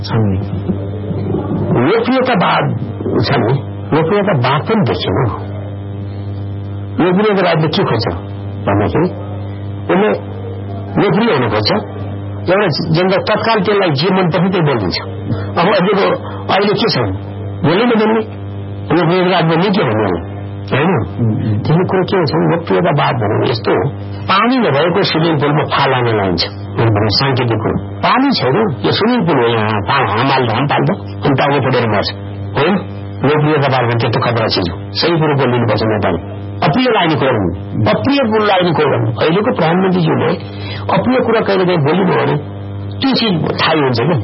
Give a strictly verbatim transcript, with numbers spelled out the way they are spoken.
लोकप्रियतावाद छ नि, लोकप्रियतावाद पनि देखियो। लोकप्रियता राज्यले के खोज्छ भन्दाखेरि उसले लोकप्रिय हुनु खोज्छ, एउटा जनता तत्काल त्यसलाई जे मनपर्छ त्यही बोलिदिन्छ। अब अहिलेको अहिले के छ बोल्नै नबोल्ने लोकप्रिय राज बोल्ने के भन्नु होइन। तिमी कुरो के छ लोकप्रियतावाद भनौँ यस्तो हो, पानी नभएको स्विमिङ पुलमा फाल हाल्न लाइन्छ सांकेतिक कुरो। पानी छैन, यो स्विमिङ पुल हो, यहाँ हामाल धाम पाल्छ अनि टाउको फुटेर मर्छ होइन। लोकप्रियतावादमा त्यस्तो खतरा चिज हो, सही कुरो बोलिदिनुपर्छ नेपाली। अप्रिय लाग्ने कुरा भन्नु, अप्रिय कुरो लाग्ने कुरा भन्नु। अहिलेको प्रधानमन्त्रीज्यूले अप्रिय कुरा कहिले काहीँ बोलिनु भने त्यो चिज थाहै हुन्छ क्या।